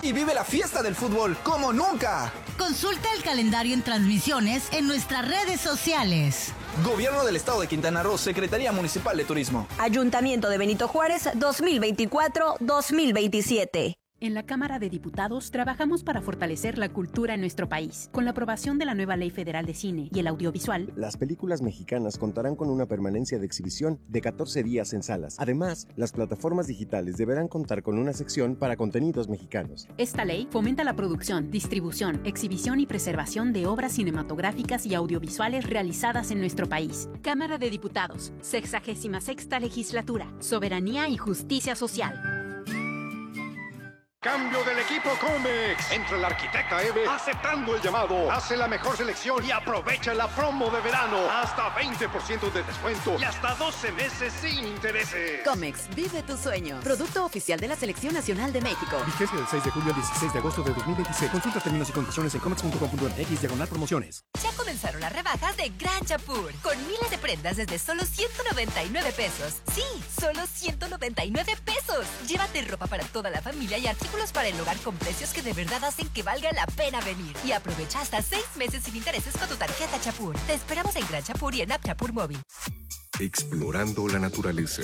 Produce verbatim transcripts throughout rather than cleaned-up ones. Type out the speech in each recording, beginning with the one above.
y vive la fiesta del fútbol como nunca. Consulta el calendario en transmisiones en nuestras redes sociales. Gobierno del Estado de Quintana Roo, Secretaría Municipal de Turismo. Ayuntamiento de Benito Juárez, dos mil veinticuatro a dos mil veintisiete. En la Cámara de Diputados trabajamos para fortalecer la cultura en nuestro país. Con la aprobación de la nueva Ley Federal de Cine y el Audiovisual, las películas mexicanas contarán con una permanencia de exhibición de catorce días en salas. Además, las plataformas digitales deberán contar con una sección para contenidos mexicanos. Esta ley fomenta la producción, distribución, exhibición y preservación de obras cinematográficas y audiovisuales realizadas en nuestro país. Cámara de Diputados, sexagésima sexta Legislatura, Soberanía y Justicia Social. Cambio del equipo Comex. Entra la arquitecta Eve aceptando el llamado. Hace la mejor selección y aprovecha la promo de verano. Hasta veinte por ciento de descuento y hasta doce meses sin intereses. Comex, vive tu sueño. Producto oficial de la Selección Nacional de México. Vigencia del seis de julio al dieciséis de agosto de dos mil veintiséis. Consulta términos y condiciones en comex punto com punto m x diagonal promociones. Ya comenzaron las rebajas de Gran Chapur. Con miles de prendas desde solo ciento noventa y nueve pesos. Sí, solo ciento noventa y nueve pesos. Llévate ropa para toda la familia y artículos para el hogar con precios que de verdad hacen que valga la pena venir. Y aprovecha hasta seis meses sin intereses con tu tarjeta Chapur. Te esperamos en Gran Chapur y en App Chapur Móvil. Explorando la naturaleza.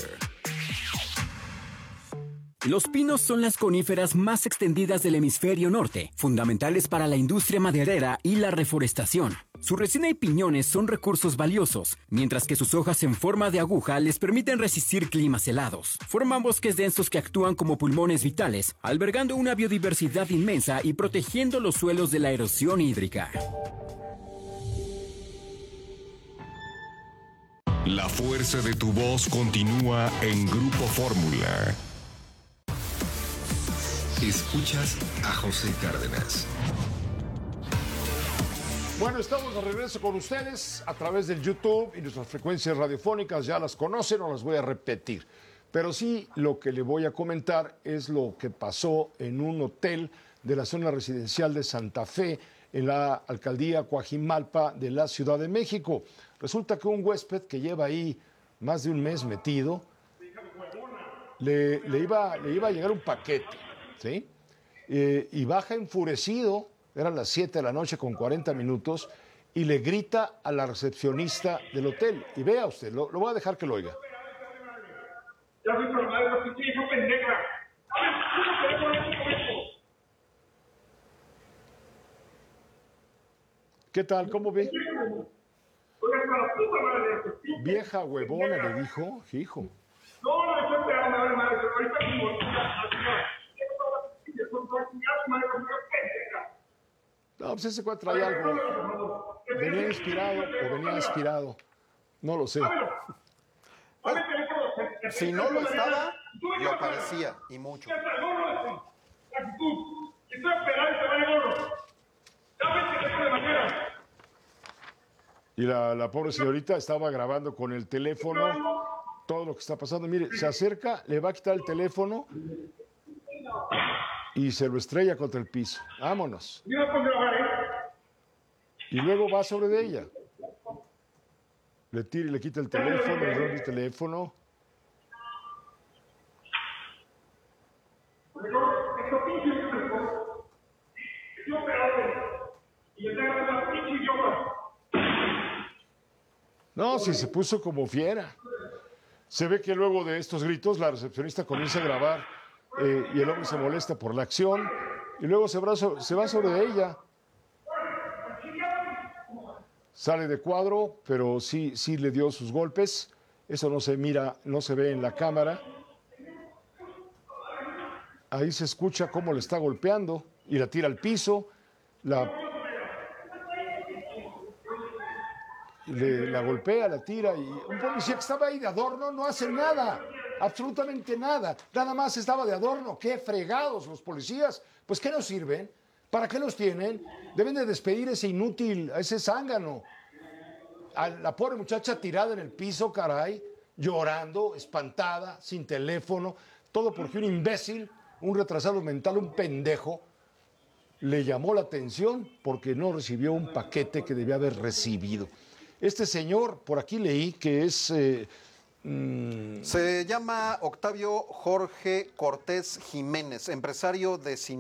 Los pinos son las coníferas más extendidas del hemisferio norte, fundamentales para la industria maderera y la reforestación. Su resina y piñones son recursos valiosos, mientras que sus hojas en forma de aguja les permiten resistir climas helados. Forman bosques densos que actúan como pulmones vitales, albergando una biodiversidad inmensa y protegiendo los suelos de la erosión hídrica. La fuerza de tu voz continúa en Grupo Fórmula. Escuchas a José Cárdenas. Bueno, estamos de regreso con ustedes a través del YouTube y nuestras frecuencias radiofónicas. Ya las conocen, no las voy a repetir. Pero sí, lo que le voy a comentar es lo que pasó en un hotel de la zona residencial de Santa Fe, en la alcaldía Coajimalpa de la Ciudad de México. Resulta que un huésped que lleva ahí más de un mes metido, le, le, iba, le iba a llegar un paquete, ¿sí? Eh, y baja enfurecido, eran las siete de la noche con cuarenta minutos, y le grita a la recepcionista del hotel. Y vea usted, lo, lo voy a dejar que lo oiga. Ya soy normal, no hija pendeja. ¿Qué tal? ¿Cómo ve? Vieja huevona, le dijo, hijo. No, no, estoy esperando, a ver, madre, ahorita como... No, pues ese cuate traía algo. Venía inspirado o venía inspirado. No lo sé. Pues, si no lo estaba, lo parecía, y mucho. Y la, la pobre señorita estaba grabando con el teléfono todo lo que está pasando. Mire, se acerca, le va a quitar el teléfono y se lo estrella contra el piso. Vámonos. Y luego va sobre de ella. Le tira y le quita el teléfono, le rompe el teléfono. No, si se puso como fiera. Se ve que luego de estos gritos la recepcionista comienza a grabar eh, y el hombre se molesta por la acción y luego se va, so- se va sobre ella. Sale de cuadro, pero sí, sí le dio sus golpes. Eso no se mira, no se ve en la cámara. Ahí se escucha cómo le está golpeando y la tira al piso. La, le, la golpea, la tira y un policía que estaba ahí de adorno no hace nada, absolutamente nada. Nada más estaba de adorno. ¡Qué fregados los policías! Pues ¿qué nos sirven? ¿Para qué los tienen? Deben de despedir a ese inútil, a ese zángano. A la pobre muchacha tirada en el piso, caray, llorando, espantada, sin teléfono, todo porque un imbécil, un retrasado mental, un pendejo, le llamó la atención porque no recibió un paquete que debía haber recibido. Este señor, por aquí leí que es... Eh, mmm... Se llama Octavio Jorge Cortés Jiménez, empresario de